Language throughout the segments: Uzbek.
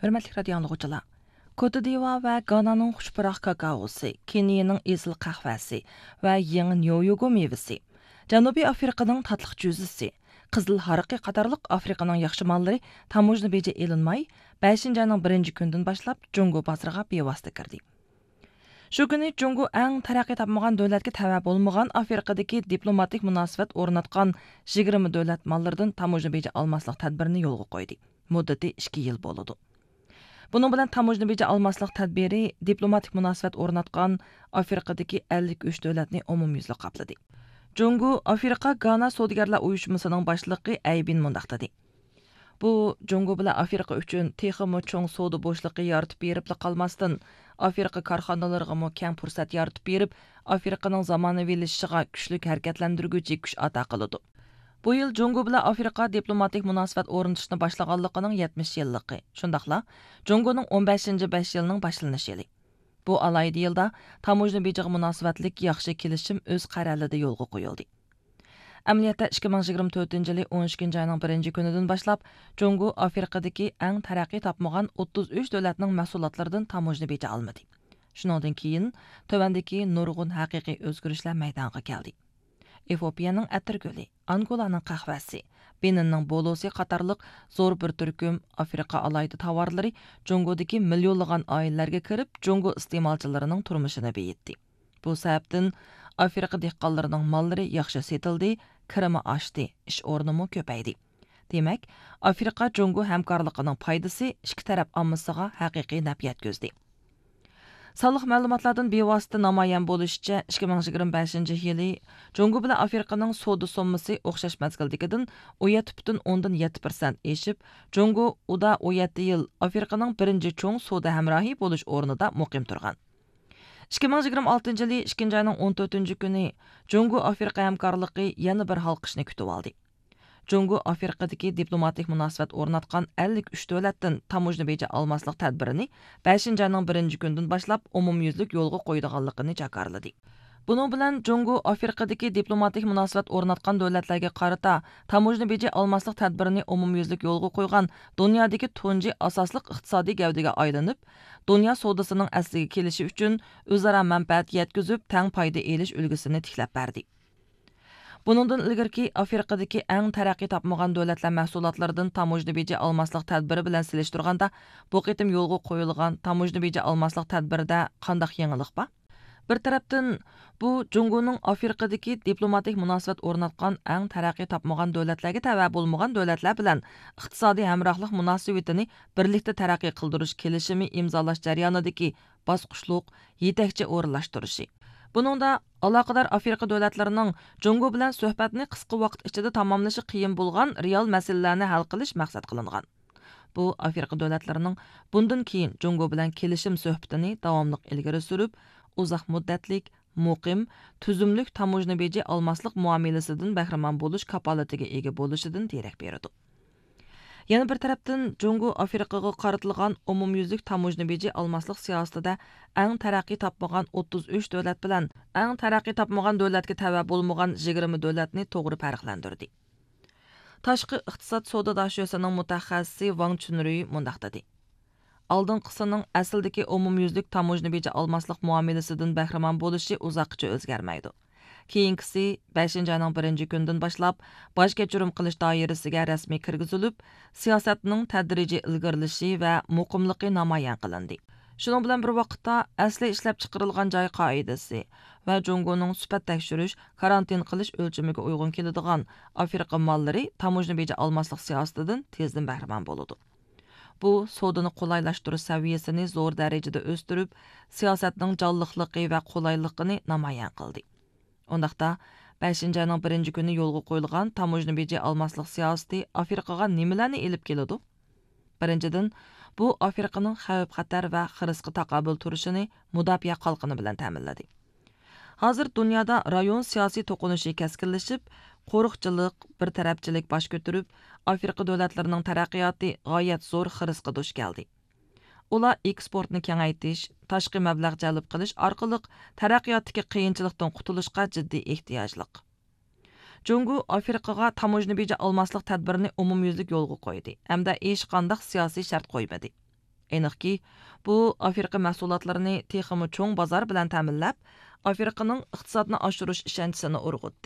Hörmətli radio dinləyicilər. Côte d'Ivoire və Gananın xuşpıraq kakaosu, Kenyanın esil qəhvəsi və yeni Nyoyogo meyvəsi, Cənubi Afrikanın tatlıq cüzüsü, qızıl harıqı qatarlıq Afrikanın yaxşı malları tamojna becə elinmay, 5-ci ayının 1-ci gündən başlap Jungo bazarına bevasitə kirdi. Şu günü Jungo ən tərəqqi tapmagan dövlətə təvə olmagan Afrikadakı diplomatik münasibət ornatqan 20 dövlət mallardan tamojna becə almaslıq tədbirini yolğa qoydu. Müddəti 2 yıl boludu. Bunun bilan tamojna becə almaslıq tədbiri diplomatik münasibət ornatqan Afrikadakı 53 dövlətni umumyüzlük qapladı. Jungo Afrika Gana Sodigarlar uyuşmasının başlığı Aybin mundaq dedi. Bu Jungo bilan Afrika üçün texmi çoğ soda boşluğu yaratıb berib qalmasdan Afrika karxanalarına keng fursat yaratıb berib Afrikanın zamanaviyləşişigə güclük hərəkətləndirgücü güc ata qılıdı. Bu yıl Jungo bilan Afrika diplomatik münasibət ornatışını başlağanlığının 70 yıllığı. Şundaqla Jungo'nun 15-ci 5 yılının başlanış yılı. Bu alayda yılda tamojna becə münasibətlik yaxşı kelişim öz qərarında yolğa qoyuldu. Əməliyyatda 2024 yılı 12-ci ayının 1-ci günüdən başlap Jungo Afrikadakı ən tərəqqi tapmagan 33 dövlətin məhsullatlarından tamojna becə almadı. Şundan keyin tövəndəki nurgun həqiqi özgürüşlər meydana gəldi. Efiopiyanın ətir gölü, Angolanın qəhvəsi, Benin'nin bolosi qatarlıq zor bir türküm Afrika alaydı tavarları Jungo'daki milyonlagan ailələrə kirib Jungo istemalçılarının turmuşunu beyitdi. Bu səbəbdən Afrika dehqanlarının malları yaxşı setildi, kirimi aşdı, iş ornumu köpəydi. Demək, Afrika Jungo həmkarlığının paydası iki tərəf ammasıga həqiqi nəfiyyət gözdi. Sağlıq məlumatlardan bevasitə namayan bolışca 2025 yılı Jungo bilan Afrikanın soda somması oxşaş məzgildikidin 17,7% eşib, Jungo uda 17 yıl Afrikanın birinci çoğ soda həmrahi boluş ornida muqim turgan. 2026 yılı 2. ayının 14. günü Jungo Afrika həmkarlığı yana bir halqışını kütüb aldı. Jungo Afrikadakı diplomatik münasibət ornatqan 53 dövlətdən tamojna becə almaslıq tədbirini 5-ci ayının 1-ci gündən başlap umumyüzlük yolğa qoyduğanlığını jakarladı. Bunun bilan Jungo Afrikadakı diplomatik münasibət ornatqan dövlətlərə qarata tamojna becə almaslıq tədbirini umumyüzlük yolğa qoyğan dünyadakı tunji asaslıq iqtisadi gəvdəyə aylanıb, dünya sodasının əsliga kelişi üçün özara mənfəət yetkizib təng payda eliş ülgüsünü tikləb berdi. Bunundan ilgirki Afrikadakı ən tərəqqi tapmagan dövlətlər məhsullatlarından tamojna becə almaslıq tədbiri bilan silishtirganda bu qitim yolğa qoyulğan tamojna becə almaslıq tədbirdə qandaq yenilik ba? Bir tərəfdən bu Jungo'nun Afrikadakı diplomatik münasibət ornatqan ən tərəqqi tapmagan dövlətlərə təvə olmagan dövlətlər bilan iqtisadi həmrəhlıq münasibətini birlikdə tərəqqi qıldırış kelişimi imzalaş jarayonidagi basqıçlıq yetakchi o'rinlashtirışı. Buningda aloqador Afrika dövlətlərinin Jungo bilan söhbətni qisqa vaqt ichida tamamlashi qiyin bo'lgan real masalalarni hal qilish maqsad qilingan. Bu Afrika dövlətlərinin bundan keyin Jungo bilan kelishim söhbətini davomli ilgari surib, uzoq muddatlik, muqim, tuzumlik tamojna becə almaslıq muameləsindən bəhrəman boluş kapalatiga ega bo'lishidan derak berdi. Yana bir tarafdan Jungo Afrikaga qaratilgan umumyüzlük tamojna becə almaslıq siyasətində ən tərəqqi tapmagan 33 dövlət bilan ən tərəqqi tapmagan dövlətə təvə olmagan 20 dövlətni to'g'ri farqlandirdi. Tashqi iqtisod sodadaşıyasının mutaxassisi Wang Chunrui mundaq dedi. Aldınqısının əsildəki umumyüzlük tamojna becə almaslıq muameləsindən bəhrəman bolishi uzoqcha o'zgarmaydi. Keyinkisi 5-ci ayının 1-ci gündən başlap baş keçirim qilish doirasiga rasmiy kirgizilib, siyosatning tədrici ilgirilishi və muqimligi namoyon qilindi. Şunun bilan bir vaqtda asli ishlab chiqarilgan joy qoidasi va Jungo'ning sifat tekshirish, karantin qilish o'lchamiga uyg'un keladigan Afrika mallari tamojna becə almaslıq siyosatidan tezdan bahramand bo'ladi. Bu sodani qulaylashtirush saviyasini zo'r darajada o'stirib, siyosatning jonliqligi va qulayligini namoyon qildi. Ondaqda 5-ci ayının 1-ci günü yolğa qoyulğan tamojna becə almaslıq siyasəti Afrikaga nimalarni elib keladi? Birinchidan, bu Afrikanın xavf-xatar və xirisqi taqobil turishini mudofiya qalqini bilan ta'minladi. Hozir dunyoda rayon siyosiy to'qinishi keskinlashib, qo'riqchilik, bir tarafchilik bosh ko'tarib, Afrika davlatlarining taraqqiyoti g'oyat zo'r xirisqqa duch keldi. Ular eksportni kengaytirish, tashqi mablag' jalb qilish orqali taraqqiyotdagi qiyinchilikdan qutulishga jiddiy ehtiyojliq. Jungo Afrikaga tamojna becə almaslıq tədbirini umumyüzlük yolğa qoydu. Hamda hech qandaq siyosiy shart qo'ymadi. Aniqki, bu Afrika mahsulotlarini texmi cho'ng bozor bilan ta'minlab, Afrikaning iqtisodni oshirish ishonchisini urg'utdi.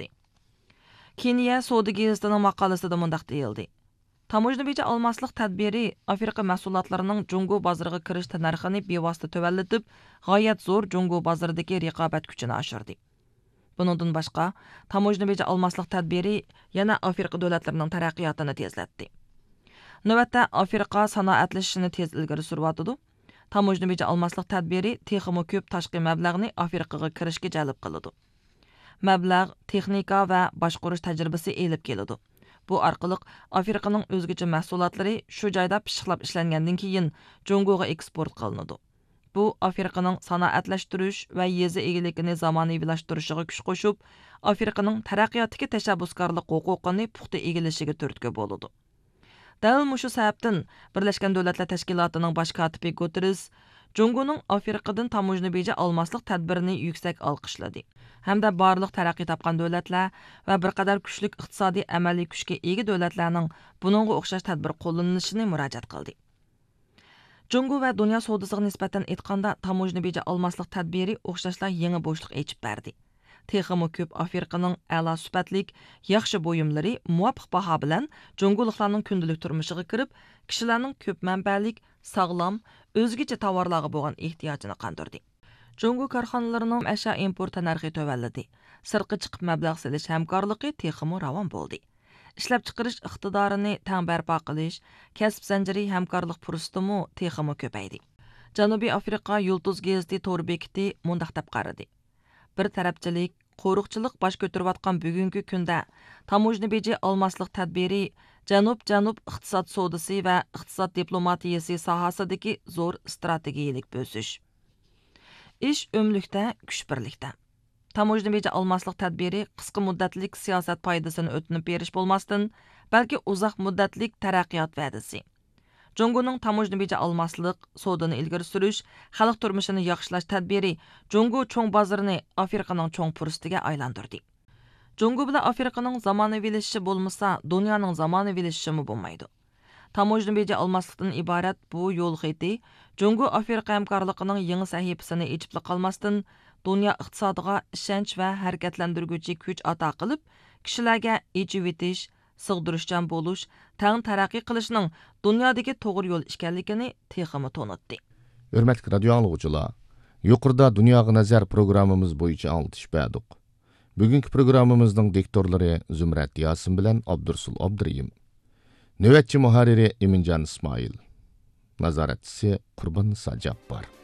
Keniya Savdo gazetining maqolasida mundaq deyildi. Tamojna beja almasliq tadbiri Afrika mahsulotlarining Jungo bozoriga kirish narxini bevosita tuvallatib, g'oyat zo'r Jungo bozoridagi raqobat kuchini oshirdi. Buningdan boshqa, tamojna beja almasliq tadbiri yana Afrika davlatlarining taraqqiyotini tezlatdi. Navbatda Afrika sanoatlashishini tez ilgari suryotdi. Tamojna beja almasliq tadbiri texmi ko'p tashqi mablag'ni Afrikaga kirishga jalb qiladi. Mablag' texnika va boshqarish tajribasi elib keladi. Bu orqali Afrikaning o'zgacha mahsulotlari shu joyda pishiqlab ishlangandan keyin Jungoga eksport qilinadi. Bu Afrikaning sanoatlashtirish va yezi egiligini zamonaviylashtirishiga kuch qo'shib, Afrikaning taraqqiyotdagi tashabbuskorlik huquqini puxta egilishiga turtki bo'ladi. Dal mushu sababdan Birlashgan Davlatlar Tashkilotining bosh kotibi Guterres Jungoning Afrikadan tamojna beja almasliq tadbirini yuksak olqishladi. Hamda barliq taraqqiy topgan davlatlar va bir qadar kuchli iqtisodiy amaliy kuchga ega davlatlarning buningga o'xshash tadbir qo'llanilishini murojaat qildi. Jungo va dunyo savdosiga nisbatan aytganda tamojna beja almasliq tadbiri o'xshashlar yangi bo'shliq ochib berdi. Texmi ko'p Afrikaning a'lo sifatlik, yaxshi buyumlari muvofiq baho bilan jungoliklarning kundalik turmushiga kirib, kishilarning ko'p manbalik, sog'lom, o'zgacha tovarlarga bo'lgan ehtiyojini qondirdi. Jungo korxonalarining ashyo importi narxi tuvalladi. Sirtqa chiqib mablag' silish hamkorligi texmi ravon bo'ldi. Ishlab chiqarish iqtidorini tang barpo qilish, kasb zanjiri hamkorlik fursatimi texmi ko'paydi. Janubiy Afrika Yulduz gazeti to'r bekiti mundaq deb qaradi. Bir tarafchilik, qo'riqchilik bosh ko'tarayotgan bugungi kunda tamojna beji almasliq tadbiri Janub iqtisod savdosi va iqtisod diplomatiyasi sohasidagi zo'r strategiyalik bo'sish. Ish o'mlikda, kuch birlikda. Tamojna beja almasliq tadbiri qisqa muddatlik siyosat foydasini o'tinib berish bo'lmasdan, balki uzoq muddatlik taraqqiyot va'dasi. Jungoning tamojna beja almasliq savdoni ilgari surish, xalq turmushini yaxshilash tadbiri Jungo cho'ng bozorini Afrikaning cho'ng fursatiga aylantirdi. Jungo bilan Afrikaning zamonaviylashishi bo'lmasa, dunyoning zamonaviylashishi bo'lmaydi. Tamojna beja almasliqdan iborat bu yo'l xiti Jungo Afrika hamkorligining yangi sahifasini ochib qolmasdan, dunyo iqtisodiga ishonch va harakatlantiruvchi kuch ato qilib, kishilarga ichib etish, sig'dirishchan bo'lish, tang taraqqiy qilishning dunyodagi to'g'ri yo'l ekanligini texmi to'nitdi. Hurmatli radio anglovchilar, yuqorida Dunyoga nazar programmamiz bo'yicha anglitish berdik. Bugungi programmamizning diktorlari Zumrat Yasin bilan Abdursul Abduriyim. Navbatchi muharriri Eminjon Ismoil. Nazoratchisi Qurbon Sajabbar.